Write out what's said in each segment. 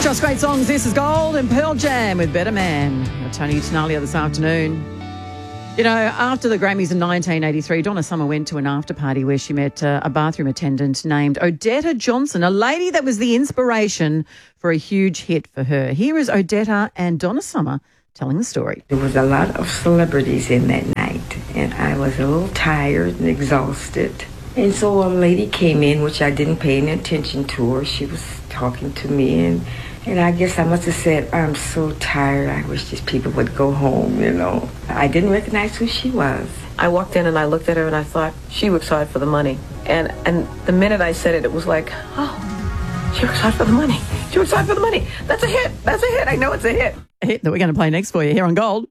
Just great songs. This is Gold and Pearl Jam with Better Man. Tony Tenalia this afternoon. You know, after the Grammys in 1983, Donna Summer went to an after party where she met a bathroom attendant named Odetta Johnson, a lady that was the inspiration for a huge hit for her. Here is Odetta and Donna Summer telling the story. There was a lot of celebrities in that night, and I was a little tired and exhausted. And so a lady came in, which I didn't pay any attention to her. She was talking to me, and I guess I must have said, I'm so tired, I wish these people would go home, you know. I didn't recognize who she was. I walked in and I looked at her and I thought, she works hard for the money. And the minute I said it, it was like, oh, she works hard for the money. She works hard for the money. That's a hit. That's a hit. I know it's a hit. A hit that we're going to play next for you here on Gold.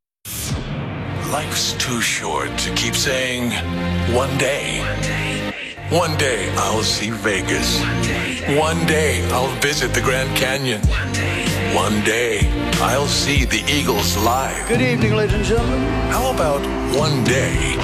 Life's too short to keep saying, one day. One day I'll see Vegas. One day I'll visit the Grand Canyon. One day I'll see the Eagles live. Good evening, ladies and gentlemen. How about one day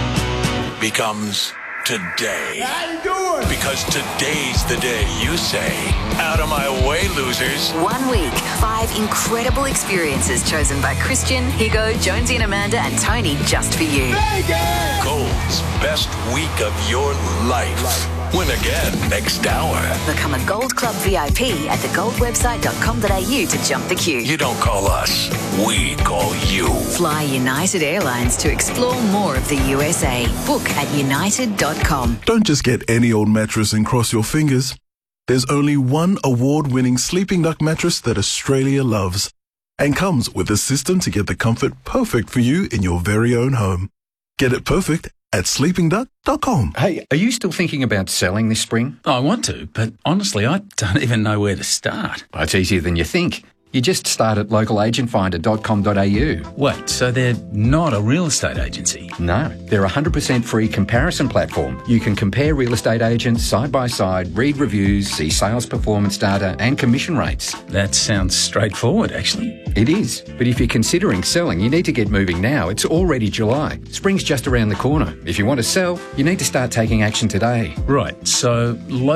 becomes today? How you doing? Because today's the day you say, out of my way, losers. 1 week, 5 incredible experiences chosen by Christian, Higo, Jonesy and Amanda and Tony just for you. Vegas! Gold's best week of your life. Win again next hour. Become a Gold Club VIP at thegoldwebsite.com.au to jump the queue. You don't call us, we call you. Fly United Airlines to explore more of the USA. Book at united.com. Don't just get any old mattress and cross your fingers. There's only one award-winning Sleeping Duck mattress that Australia loves and comes with a system to get the comfort perfect for you in your very own home. Get it perfect at sleepingduck.com. Hey, are you still thinking about selling this spring? I want to, but honestly, I don't even know where to start. Well, it's easier than you think. You just start at localagentfinder.com.au. Wait, so they're not a real estate agency? No, they're a 100% free comparison platform. You can compare real estate agents side by side, read reviews, see sales performance data and commission rates. That sounds straightforward, actually. It is, but if you're considering selling, you need to get moving now. It's already July. Spring's just around the corner. If you want to sell, you need to start taking action today. Right, so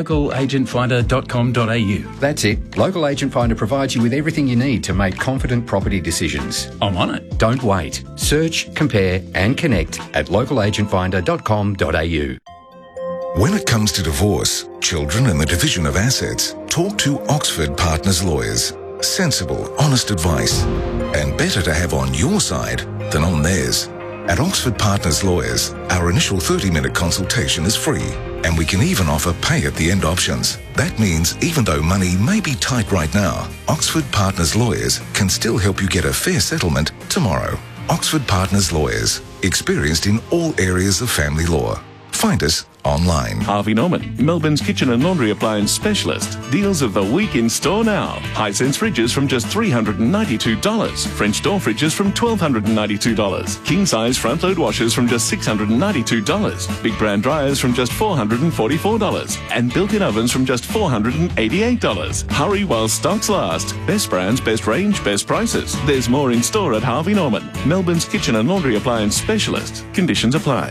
localagentfinder.com.au. That's it. Local Agent Finder provides you with everything you need to make confident property decisions. I'm on it. Don't wait. Search, compare and connect at localagentfinder.com.au. When it comes to divorce, children and the division of assets, talk to Oxford Partners Lawyers. Sensible, honest advice. And better to have on your side than on theirs. At Oxford Partners Lawyers, our initial 30-minute consultation is free, and we can even offer pay-at-the-end options. That means even though money may be tight right now, Oxford Partners Lawyers can still help you get a fair settlement tomorrow. Oxford Partners Lawyers, experienced in all areas of family law. Find us online. Harvey Norman, Melbourne's kitchen and laundry appliance specialist. Deals of the week in store now. Hisense fridges from just $392. French door fridges from $1,292. King size front load washers from just $692. Big brand dryers from just $444. And built-in ovens from just $488. Hurry while stocks last. Best brands, best range, best prices. There's more in store at Harvey Norman, Melbourne's kitchen and laundry appliance specialist. Conditions apply.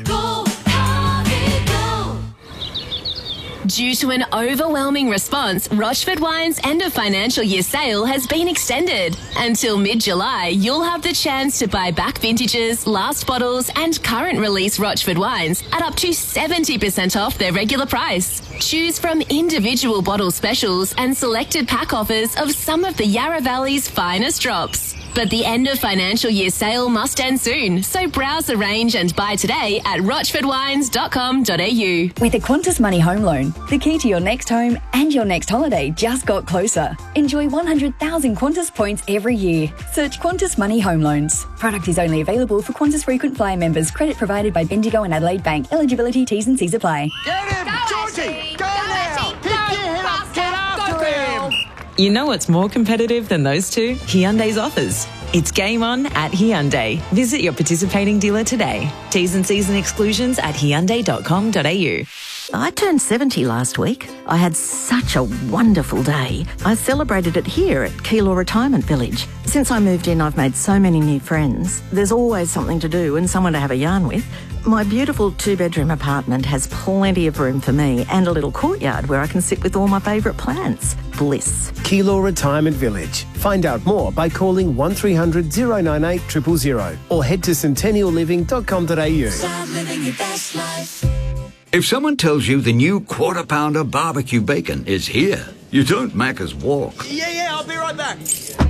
Due to an overwhelming response, Rochford Wine's end of financial year sale has been extended. Until mid-July, you'll have the chance to buy back vintages, last bottles and current release Rochford wines at up to 70% off their regular price. Choose from individual bottle specials and selected pack offers of some of the Yarra Valley's finest drops. But the end of financial year sale must end soon, so browse the range and buy today at rochfordwines.com.au. With a Qantas Money Home Loan, the key to your next home and your next holiday just got closer. Enjoy 100,000 Qantas points every year. Search Qantas Money Home Loans. Product is only available for Qantas Frequent Flyer members. Credit provided by Bendigo and Adelaide Bank. Eligibility, T's and C's apply. Get him! Georgie! Go now! Pick him up! Get after him! You know what's more competitive than those two? Hyundai's offers. It's game on at Hyundai. Visit your participating dealer today. T's and C's and exclusions at hyundai.com.au. I turned 70 last week. I had such a wonderful day. I celebrated it here at Keilor Retirement Village. Since I moved in, I've made so many new friends. There's always something to do and someone to have a yarn with. My beautiful 2-bedroom apartment has plenty of room for me and a little courtyard where I can sit with all my favourite plants. Bliss. Keilor Retirement Village. Find out more by calling 1300 098 000 or head to centennialliving.com.au. Start living your best life. If someone tells you the new Quarter Pounder barbecue bacon is here, you don't Macca's walk. Yeah, I'll be right back.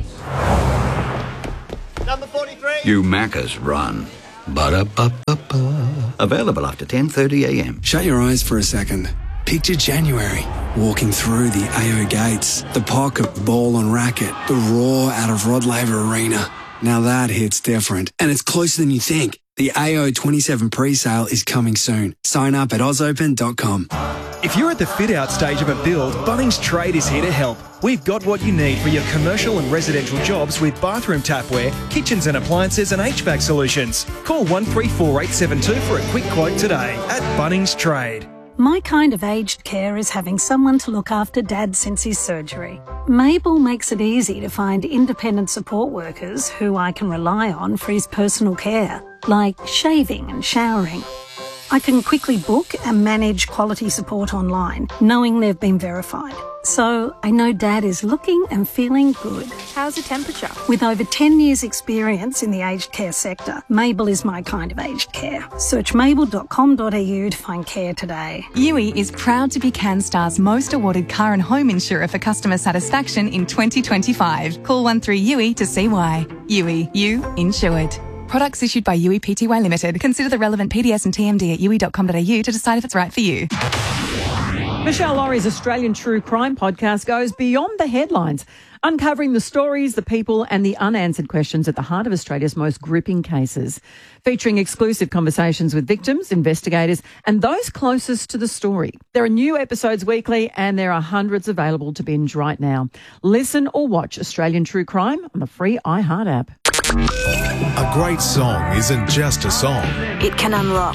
Number 43. You Macca's run. Ba-da-ba-ba-ba. Available after 10:30am. Shut your eyes for a second. Picture January, walking through the AO gates, the pocket ball on racket, the roar out of Rod Laver Arena. Now that hits different, and it's closer than you think. The AO 27 pre-sale is coming soon. Sign up at ozopen.com. If you're at the fit-out stage of a build, Bunnings Trade is here to help. We've got what you need for your commercial and residential jobs with bathroom tapware, kitchens and appliances and HVAC solutions. Call 134872 for a quick quote today at Bunnings Trade. My kind of aged care is having someone to look after Dad since his surgery. Mabel makes it easy to find independent support workers who I can rely on for his personal care, like shaving and showering. I can quickly book and manage quality support online, knowing they've been verified. So I know Dad is looking and feeling good. How's the temperature? With over 10 years' experience in the aged care sector, Mabel is my kind of aged care. Search mabel.com.au to find care today. Yui is proud to be CanStar's most awarded car and home insurer for customer satisfaction in 2025. Call 13-YUI to see why. Yui, you insured. Products issued by Yui Pty Limited. Consider the relevant PDS and TMD at yui.com.au to decide if it's right for you. Michelle Laurie's Australian True Crime podcast goes beyond the headlines, uncovering the stories, the people and the unanswered questions at the heart of Australia's most gripping cases. Featuring exclusive conversations with victims, investigators and those closest to the story. There are new episodes weekly and there are hundreds available to binge right now. Listen or watch Australian True Crime on the free iHeart app. A great song isn't just a song. It can unlock